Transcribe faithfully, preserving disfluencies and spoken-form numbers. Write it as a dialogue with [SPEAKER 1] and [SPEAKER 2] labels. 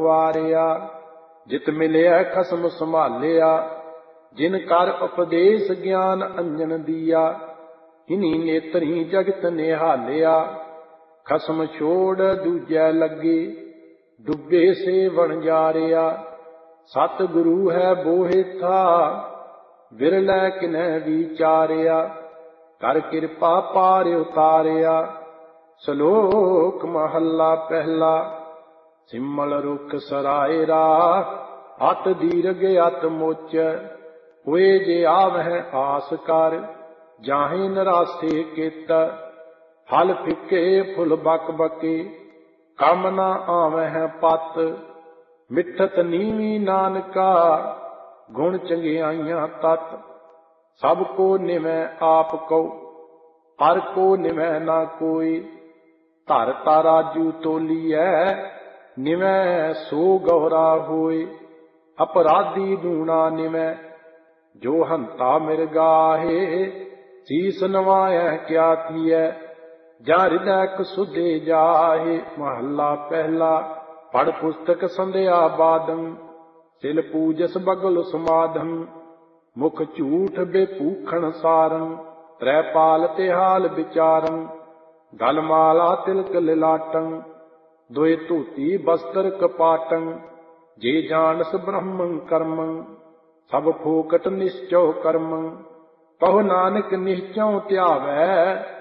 [SPEAKER 1] ਵਾਰਿਆ। ਜਿਤ ਮਿਲਿਆ ਖਸਮ ਸੰਭਾਲਿਆ, ਜਿਨ ਕਰ ਉਪਦੇਸ਼ ਗਿਆਨ ਅੰਜਨ ਦੀਆ। ਇਨੀ ਨੇਤਰੀ ਜਗਤ ਨਿਹਾਲਿਆ, ਖਸਮ ਛੋੜ ਦੂਜੈ ਲੱਗੇ, ਡੁੱਬੇ ਸੇ ਵਣਜਾਰਿਆ। ਸਤ ਗੁਰੂ ਹੈ ਬੋਹਿਥਾ, ਵਿਰਲੇ ਕਿਨੈ ਵਿਚਾਰਿਆ। ਕਰ ਕਿਰਪਾ ਪਾਰ ਉਤਾਰਿਆ। ਸ਼ਲੋਕ ਮਹੱਲਾ ਪਹਿਲਾ। ਸਿਮਲ ਰੁਖ ਸਰਾਇਰਾ, ਅਤ ਦੀਰਘ ਅਤ ਮੁੱਚ। ਹੋਏ ਜੇ ਆਵਹਿ ਆਸ ਕਰ, ਜਾਹੇ ਨਰਾਸੇ ਕਿਤ। ਫਲ ਫਿੱਕੇ ਫੁੱਲ ਬਕ ਬਕੇ, ਕੰਮ ਨਾ ਆਵਹਿ ਪਤ। ਮਿੱਠਤ ਨੀਵੀ ਨਾਨਕਾ, ਗੁਣ ਚੰਗਿਆਈਆਂ ਤਤ। ਸਭ ਕੋ ਨਿਵੈ ਆਪ ਕਉ, ਹਰ ਕੋ ਨਿਵੈ ਨਾ ਕੋਈ। ਧਰ ਤਾਰਾਜੂ ਤੋਲੀਐ, ਨਿਵੈ ਸੋ ਗੌਰਾ ਹੋਏ। ਅਪਰਾਧੀ ਦੂਣਾ ਨਿਵੈ, ਜੋ ਹੰਤਾ ਮਿਰਗਾਹੇ। ਸੀਸ ਨਵਾਇਐ ਕਿਆ ਥੀਐ, ਜਾਂ ਹਿਰਦੈ ਕਸੁਧੇ ਜਾਹੇ। ਮਹੱਲਾ ਪਹਿਲਾ। ਪੜ੍ਹ ਪੁਸਤਕ ਸੰਧਿਆ ਬਾਦੰ, ਸਿਲ ਪੂਜਸ ਬਗਲ ਸਮਾਦੰ। ਮੁਖ ਝੂਠ ਬੇਪੂਖਣ ਸਾਰੰ, ਤ੍ਰੈ ਪਾਲ ਤਿਹਾਲ ਵਿਚਾਰੰ। ਗਲ ਮਾਲਾ ਤਿਲਕ ਲਿਲਾਟੰ, ਦੋਇ ਧੋਤੀ ਬਸਤਰ ਕਪਾਟੰ। ਜੇ ਜਾਣਸ ਬ੍ਰਹਮੰ ਕਰਮੰ, ਸਭ ਫੋਕਟ ਨਿਸ਼ਚਉ ਕਰਮੰ। ਕਹੋ ਨਾਨਕ ਨਿਸ਼ਚਉ ਧਿਆਵੈ,